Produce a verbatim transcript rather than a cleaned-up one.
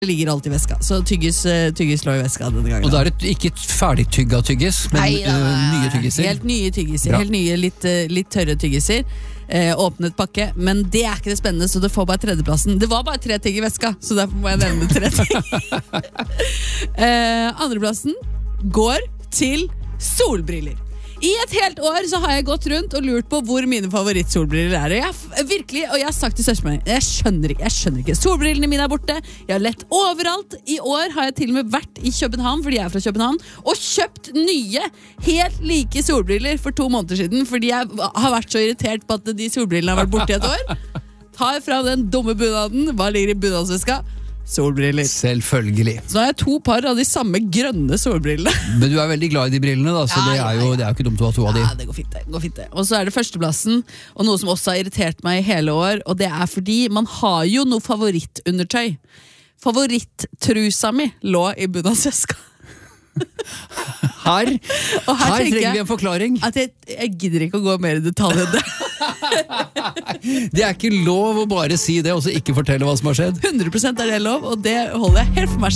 ligger alltid i veska. Så tyggis, tyggis lå i veska denne gangen. Og da er det ikke ferdig tygga tyggis, men Nei, da, uh, nye tyggiser. Helt nye tyggiser, Bra. helt nye, litt, litt tørre tyggiser. Eh, åpnet pakke, men det er ikke det spennende, så det får bare tredjeplassen. Det var bare tre ting i veska, så derfor må jeg nevne tre ting. eh, andreplassen går til solbriller. I et helt år så har jeg gått rundt og lurt på hvor mine favorittsolbriller er. Og jeg, virkelig, og jeg har sagt til søsteren min, jeg skjønner ikke, jeg skjønner ikke. Solbrillene mine er borte, jeg har lett overalt. I år har jeg til og med vært i København, fordi jeg er fra København, og kjøpt nye, helt like solbriller for to måneder siden, fordi jeg har vært så irritert på at de solbrillene har vært borte i et år. Tar fra den dumme bunaden, hva ligger i bunadsveska? Solbriller. Selvfølgelig. Så nå har jeg to par av de samme grønne solbrillene. Men du er veldig glad i de brillene, da, så Ja, det, er jo, ja, ja. det er jo ikke dumt å ha to av de. Ja, det går fint, det går fint det. Og så er det førsteplassen, og noe som også har irritert meg i hele år, og det er fordi man har jo noe favorittundertøy. Favorittrusa mi lå i bunadsveska. Her, Og her, her tenker trenger jeg vi en forklaring. At jeg, jeg gidder ikke å gå mer i detalj enn det. Det er ikke lov å bare si det, og så ikke fortelle hva som har skjedd. hundre prosent er det lov, og det holder jeg helt for meg selv.